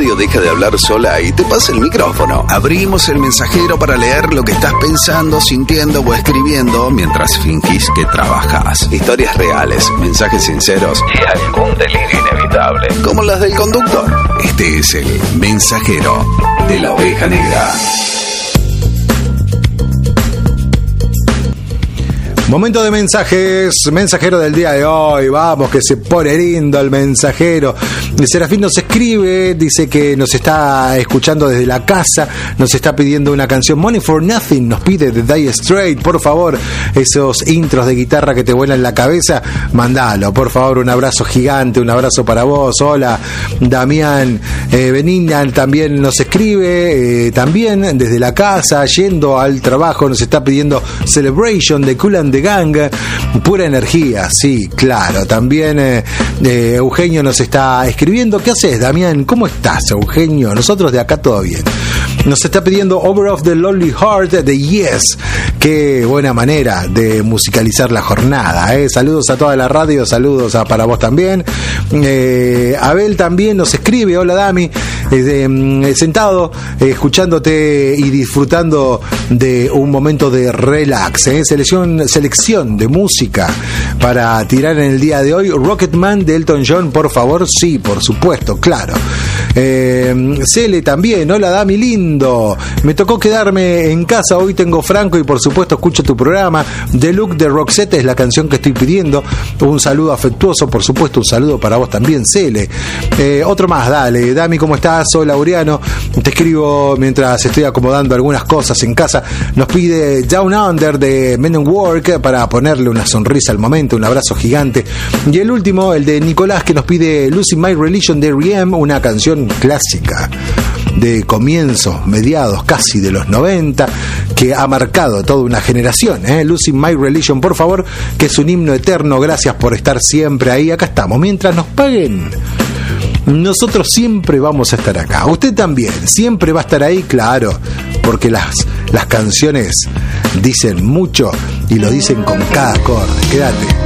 radio deja de hablar sola y te pasa el micrófono. Abrimos el mensajero para leer lo que estás pensando, sintiendo o escribiendo mientras fingís que trabajas. Historias reales, mensajes sinceros y algún delirio inevitable, como las del conductor. Este es el mensajero de la Oveja Negra. Momento de mensajes, mensajero del día de hoy, vamos que se pone lindo el mensajero. Serafín nos escribe, dice que nos está escuchando desde la casa, nos está pidiendo una canción, Money for Nothing, nos pide de Dire Straits, por favor, esos intros de guitarra que te vuelan la cabeza, mandalo, por favor, un abrazo gigante, un abrazo para vos. Hola, Damián Benignan también nos escribe, también desde la casa, yendo al trabajo, nos está pidiendo Celebration de Kool and the Gang, pura energía, sí, claro. También Eugenio nos está escribiendo. ¿Qué haces, Damián? ¿Cómo estás, Eugenio? Nosotros de acá todo bien. Nos está pidiendo Over of the Lonely Heart de Yes. Qué buena manera de musicalizar la jornada, Saludos a toda la radio, saludos para vos también. Abel también nos escribe. Hola, Dami, sentado escuchándote y disfrutando de un momento de relax, selección de música para tirar en el día de hoy. Rocketman de Elton John, por favor. Sí, por supuesto, claro. Cele también. Hola, Dami lindo, me tocó quedarme en casa, hoy tengo franco y por supuesto escucho tu programa. The Look de Roxette es la canción que estoy pidiendo. Un saludo afectuoso, por supuesto, un saludo para vos también, Cele. Otro más, dale, Dami, ¿cómo estás? Soy Laureano, te escribo mientras estoy acomodando algunas cosas en casa. Nos pide Down Under de Men at Work para ponerle una sonrisa al momento, un abrazo gigante. Y el último, el de Nicolás, que nos pide Losing My Religion de R.E.M., una canción clásica de comienzos, mediados casi de los 90, que ha marcado toda una generación, Losing My Religion, por favor, que es un himno eterno. Gracias por estar siempre ahí. Acá estamos, mientras nos paguen, nosotros siempre vamos a estar acá. Usted también siempre va a estar ahí, claro, porque las canciones dicen mucho y lo dicen con cada acorde. Quédate.